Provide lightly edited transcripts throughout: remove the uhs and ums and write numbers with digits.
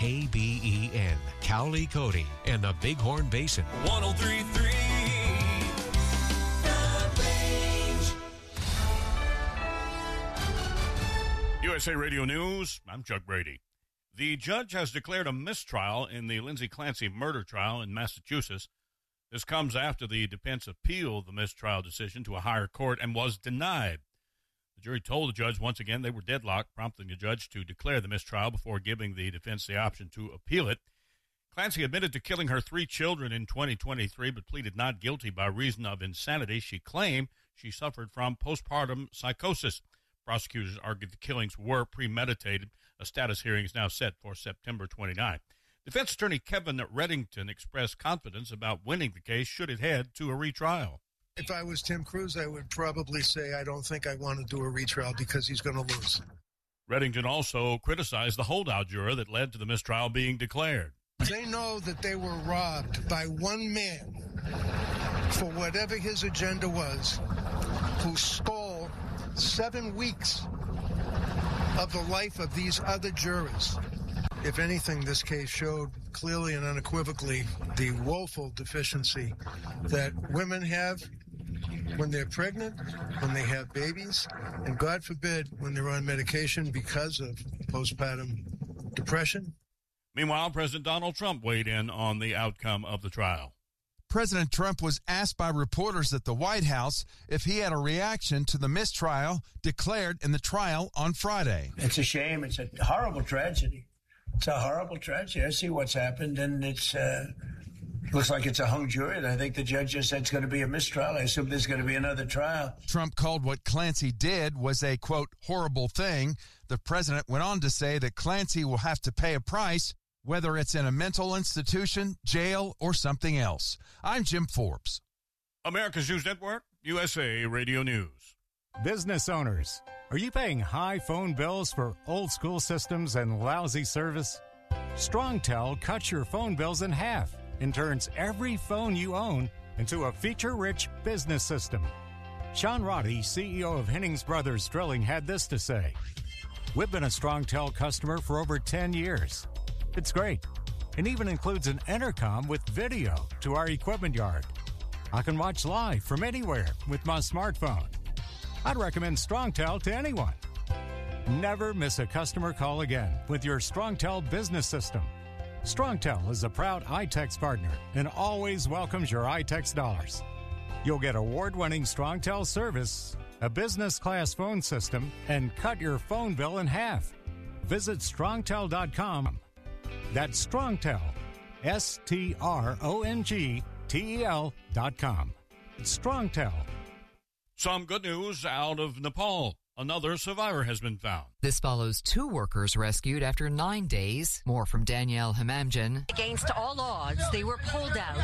KBEN, Cowley, Cody, and the Bighorn Basin. 103.3 The Range. USA Radio News, I'm Chuck Brady. The judge has declared a mistrial in the Lindsay Clancy murder trial in Massachusetts. This comes after the defense appealed the mistrial decision to a higher court and was denied. The jury told the judge once again they were deadlocked, prompting the judge to declare the mistrial before giving the defense the option to appeal it. Clancy admitted to killing her 3 children in 2023, but pleaded not guilty by reason of insanity. She claimed she suffered from postpartum psychosis. Prosecutors argued the killings were premeditated. A status hearing is now set for September 29. Defense attorney Kevin Reddington expressed confidence about winning the case should it head to a retrial. If I was Tim Cruz, I would probably say I don't think I want to do a retrial because he's going to lose. Reddington also criticized the holdout juror that led to the mistrial being declared. They know that they were robbed by one man for whatever his agenda was, who stole 7 weeks of the life of these other jurors. If anything, this case showed clearly and unequivocally the woeful deficiency that women have when they're pregnant, when they have babies, and God forbid when they're on medication because of postpartum depression. Meanwhile, President Donald Trump weighed in on the outcome of the trial. President Trump was asked by reporters at the White House if he had a reaction to the mistrial declared in the trial on Friday. It's a shame. It's a horrible tragedy. It's a horrible tragedy. I see what's happened, and it's looks like it's a hung jury. And I think the judge just said it's going to be a mistrial. I assume there's going to be another trial. Trump called what Clancy did was a, quote, horrible thing. The president went on to say that Clancy will have to pay a price, whether it's in a mental institution, jail, or something else. I'm Jim Forbes. America's News Network, USA Radio News. Business owners, are you paying high phone bills for old school systems and lousy service? StrongTel cuts your phone bills in half and turns every phone you own into a feature-rich business system. Sean Roddy, CEO of Hennings Brothers Drilling, had this to say. We've been a StrongTel customer for over 10 years. It's great. It even includes an intercom with video to our equipment yard. I can watch live from anywhere with my smartphone. I'd recommend StrongTel to anyone. Never miss a customer call again with your StrongTel business system. StrongTel is a proud iTex partner and always welcomes your iTex dollars. You'll get award-winning StrongTel service, a business-class phone system, and cut your phone bill in half. Visit StrongTel.com. That's StrongTel, StrongTel.com. StrongTel. Some good news out of Nepal. Another survivor has been found. This follows 2 workers rescued after 9 days. More from Danielle Hamamjan. Against all odds, they were pulled out,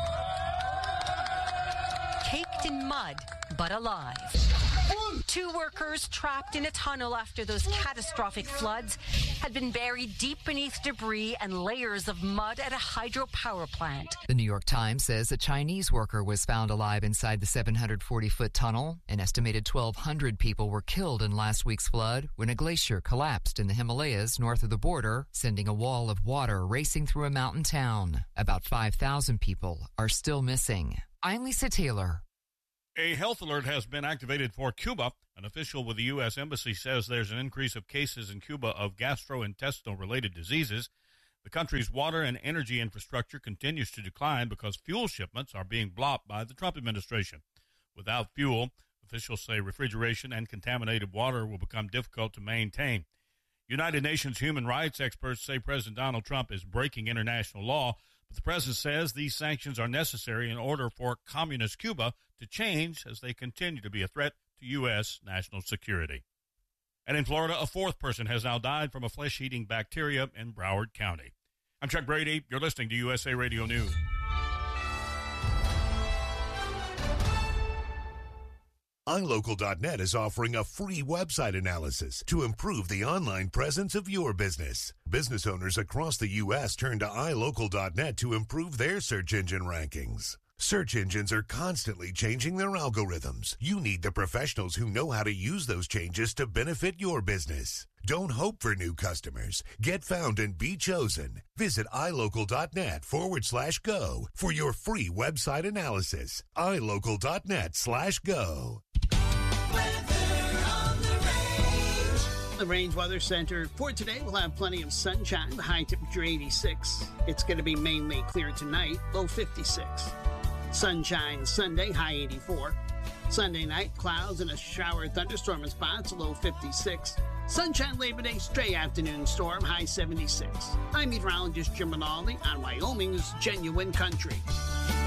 caked in mud, but alive. 2 workers trapped in a tunnel after those catastrophic floods had been buried deep beneath debris and layers of mud at a hydropower plant. The New York Times says a Chinese worker was found alive inside the 740-foot tunnel. An estimated 1,200 people were killed in last week's flood when a glacier collapsed in the Himalayas north of the border, sending a wall of water racing through a mountain town. About 5,000 people are still missing. I'm Lisa Taylor. A health alert has been activated for Cuba. An official with the U.S. Embassy says there's an increase of cases in Cuba of gastrointestinal-related diseases. The country's water and energy infrastructure continues to decline because fuel shipments are being blocked by the Trump administration. Without fuel, officials say refrigeration and contaminated water will become difficult to maintain. United Nations human rights experts say President Donald Trump is breaking international law, but the president says these sanctions are necessary in order for communist Cuba to change as they continue to be a threat to U.S. national security. And in Florida, a 4th person has now died from a flesh-eating bacteria in Broward County. I'm Chuck Brady. You're listening to USA Radio News. iLocal.net is offering a free website analysis to improve the online presence of your business. Business owners across the U.S. turn to iLocal.net to improve their search engine rankings. Search engines are constantly changing their algorithms. You need the professionals who know how to use those changes to benefit your business. Don't hope for new customers. Get found and be chosen. Visit ilocal.net/go for your free website analysis. ilocal.net/go. The Range Weather Center for today will have plenty of sunshine, the high temperature 86. It's going to be mainly clear tonight, low 56. Sunshine Sunday, high 84. Sunday night, clouds and a shower thunderstorm in spots, low 56. Sunshine Labor Day, stray afternoon storm, high 76. I'm meteorologist Jim Rinaldi on Wyoming's Genuine Country.